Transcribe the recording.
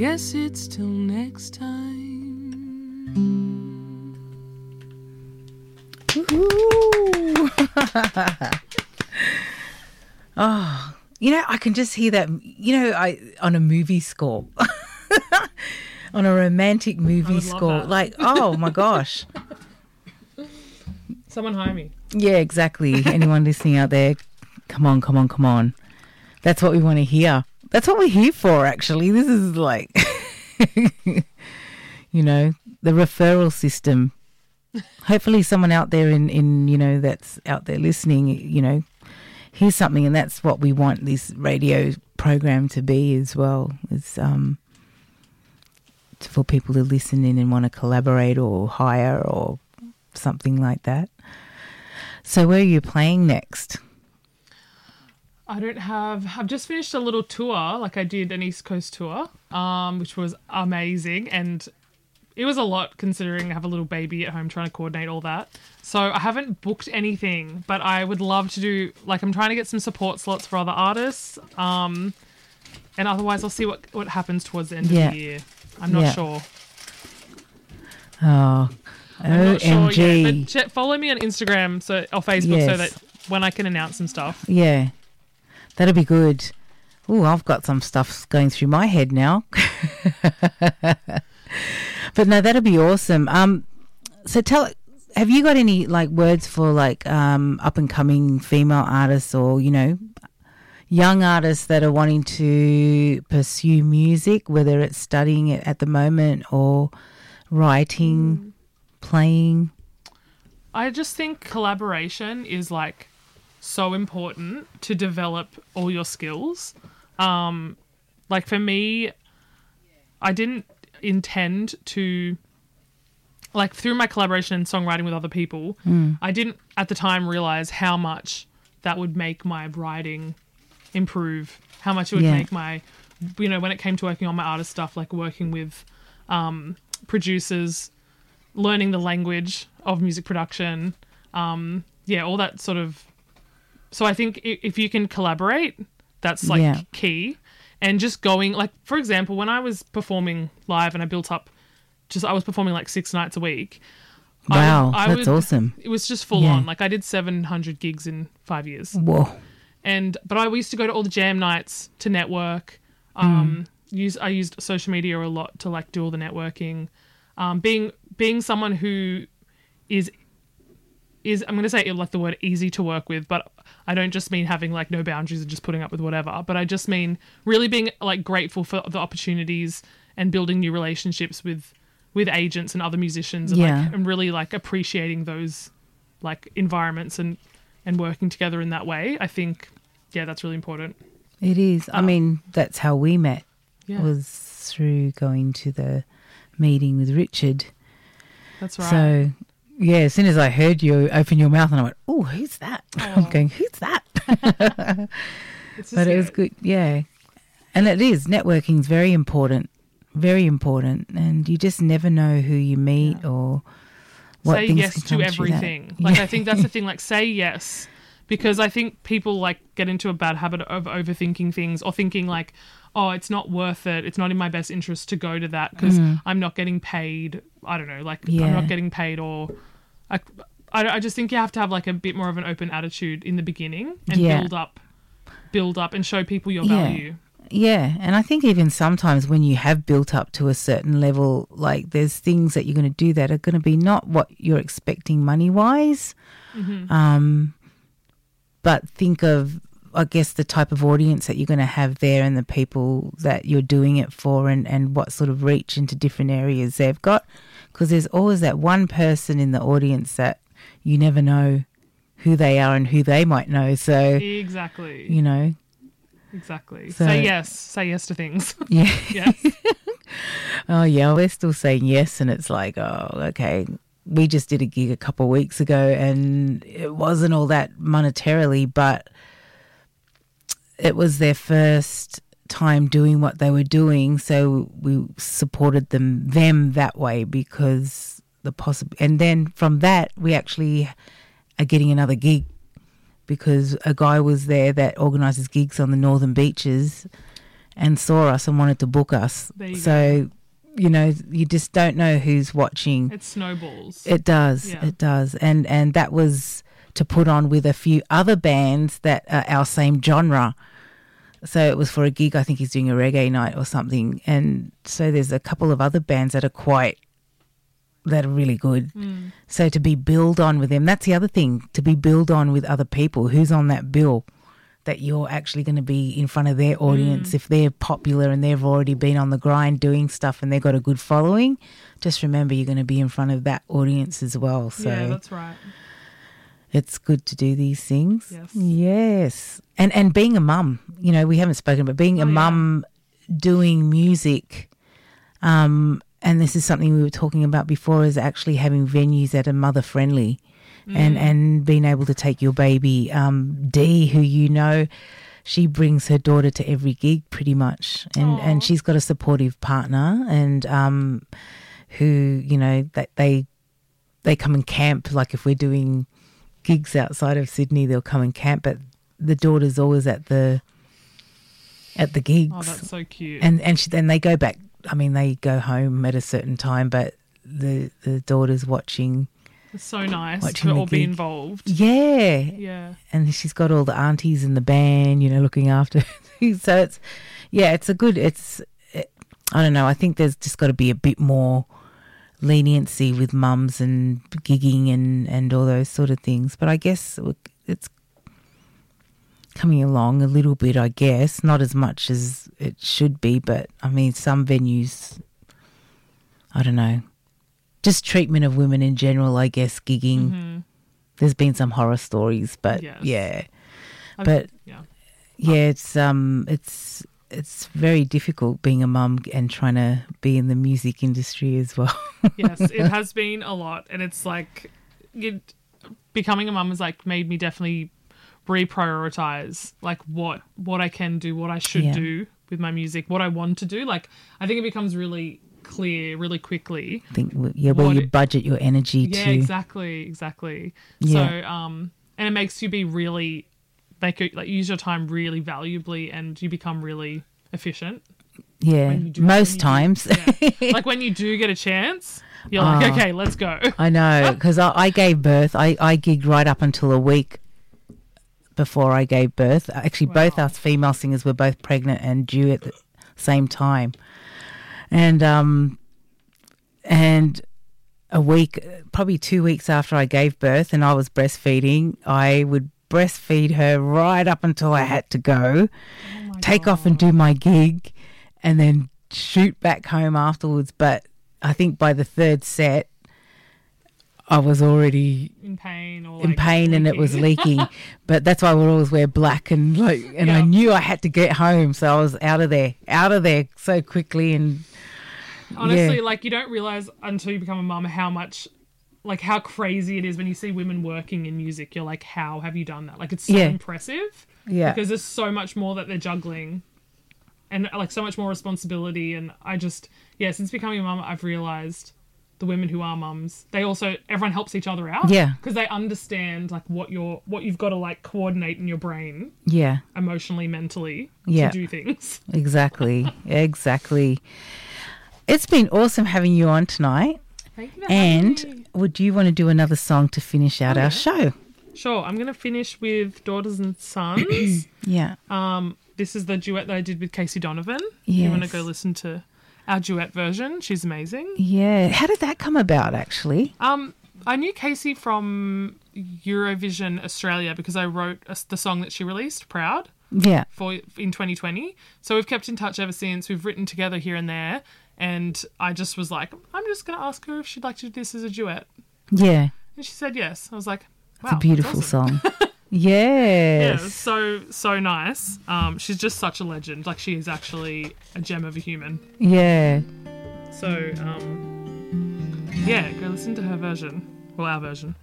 guess it's till next time. Ooh. Oh, I can just hear that, on a movie score, on a romantic movie score. Like, oh my gosh. Someone hire me. Yeah, exactly. Anyone listening out there, come on. That's what we want to hear. That's what we're here for, actually. This is like, the referral system. Hopefully someone out there in that's out there listening, here's something, and that's what we want this radio program to be as well. It's for people to listen in and want to collaborate or hire or something like that. So where are you playing next? I've just finished a little tour, like I did an East Coast tour, which was amazing, and it was a lot considering I have a little baby at home trying to coordinate all that. So I haven't booked anything, but I would love to do, like, I'm trying to get some support slots for other artists, and otherwise I'll see what happens towards the end of the year. I'm not sure. Oh, I'm not sure OMG. yet, but follow me on Instagram or Facebook so that when I can announce some stuff. Yeah, that'll be good. Oh, I've got some stuff going through my head now. But no, that'll be awesome. So have you got any words for up and coming female artists or, young artists that are wanting to pursue music, whether it's studying it at the moment or writing, playing? I just think collaboration is so important to develop all your skills. For me, I didn't intend to, through my collaboration and songwriting with other people, I didn't at the time realize how much that would make my writing improve, how much it would make my, when it came to working on my artist stuff, working with producers, learning the language of music production, all that sort of. So I think if you can collaborate, that's key. And just going, for example, when I was performing live and I built up, I was performing 6 nights a week. Wow, that's awesome. It was just full on. I did 700 gigs in 5 years. Whoa. But I used to go to all the jam nights to network. I used social media a lot to do all the networking. Being someone who is I'm going to say the word easy to work with, but I don't just mean having no boundaries and just putting up with whatever, but I just mean really being grateful for the opportunities and building new relationships with agents and other musicians and and really appreciating those environments and working together in that way. I think that's really important. It is. I mean, that's how we met. Was through going to the meeting with Richard. That's right. So as soon as I heard you open your mouth, and I went, "Oh, who's that?" I'm going, "Who's that?" But it was good, and it is. Networking is very important, and you just never know who you meet or what say things yes can come to everything. I think that's the thing. Say yes, because I think people get into a bad habit of overthinking things or thinking oh, it's not worth it. It's not in my best interest to go to that because I'm not getting paid. I don't know, I'm not getting paid or. I just think you have to have a bit more of an open attitude in the beginning and build up and show people your value. Yeah, and I think even sometimes when you have built up to a certain level, there's things that you're going to do that are going to be not what you're expecting money-wise. But think of, I guess, the type of audience that you're going to have there and the people that you're doing it for and what sort of reach into different areas they've got. Because there's always that one person in the audience that you never know who they are and who they might know. So exactly, exactly. So, say yes to things. Yeah. Yes. Oh yeah, we're still saying yes, and it's okay. We just did a gig a couple of weeks ago, and it wasn't all that monetarily, but it was their first time doing what they were doing, so we supported them that way because and then from that we actually are getting another gig because a guy was there that organises gigs on the northern beaches and saw us and wanted to book us. There you So, you know, you just don't know who's watching. It snowballs. It does. Yeah. It does. And that was to put on with a few other bands that are our same genre. So it was for a gig. I think he's doing a reggae night or something. And so there's a couple of other bands that are really good. So to be billed on with them, that's the other thing, to be billed on with other people. Who's on that bill that you're actually going to be in front of their audience? If they're popular and they've already been on the grind doing stuff and they've got a good following, just remember you're going to be in front of that audience as well. So Yeah, that's right. it's good to do these things. Yes. Yes. And being a mum, you know, we haven't spoken, but being a mum doing music, and this is something we were talking about before, is actually having venues that are mother friendly, and being able to take your baby. Dee, who you know, she brings her daughter to every gig pretty much, and she's got a supportive partner, and who, you know, that they come and camp. Like if we're doing gigs outside of Sydney, they'll come and camp, but the daughter's always at the gigs. Oh, that's so cute. And then they go back. I mean, they go home at a certain time, but the daughter's watching. It's so nice watching to the all be gig. involved. Yeah. Yeah. And she's got all the aunties in the band, you know, looking after her. So I don't know. I think there's just got to be a bit more leniency with mums and gigging and all those sort of things. But I guess it's coming along a little bit, I guess. Not as much as it should be, but I mean, some venues, I don't know. Just treatment of women in general, I guess, gigging. There's been some horror stories, but Yes. yeah. Yeah. It's very difficult being a mum and trying to be in the music industry as well. Yes, it has been a lot, and it's like becoming a mum has like made me definitely reprioritize like what I can do, what I should do with my music, what I want to do. Like I think it becomes really clear really quickly. I think where you budget your energy to. Yeah, exactly. Yeah. So and it makes you be really use your time really valuably, and you become really efficient. Yeah, most times. Like when you do get a chance, you're like, okay, let's go. I know, because I gave birth. I gigged right up until a week before I gave birth. Actually, both us female singers were both pregnant and due at the same time. And a week, probably 2 weeks after I gave birth and I was breastfeeding, I would breastfeed her right up until I had to go, take off and do my gig, and then shoot back home afterwards. But I think by the third set, I was already in pain and it was leaking. But that's why we'll always wear black and I knew I had to get home, so I was out of there so quickly. And honestly, like you don't realize until you become a mum how crazy it is when you see women working in music. You're like, how have you done that? Like it's so impressive. Yeah, because there's so much more that they're juggling, and like so much more responsibility. And I just since becoming a mum, I've realized the women who are mums, everyone helps each other out. Yeah, because they understand like what you've got to like coordinate in your brain. Yeah, emotionally, mentally, to do things. Exactly. It's been awesome having you on tonight. Thank you for having me. And would you want to do another song to finish out our show? Sure. I'm going to finish with Daughters and Sons. Yeah. This is the duet that I did with Casey Donovan. Yes. You want to go listen to our duet version. She's amazing. Yeah. How did that come about, actually? I knew Casey from Eurovision Australia because I wrote the song that she released, Proud. Yeah. In 2020. So we've kept in touch ever since. We've written together here and there. And I just was like, I'm just going to ask her if she'd like to do this as a duet. Yeah. And she said yes. I was like, wow. It's a beautiful awesome. song. Yes. Yeah, so nice. She's just such a legend. Like, she is actually a gem of a human. Yeah. So, go listen to her version. Well, our version.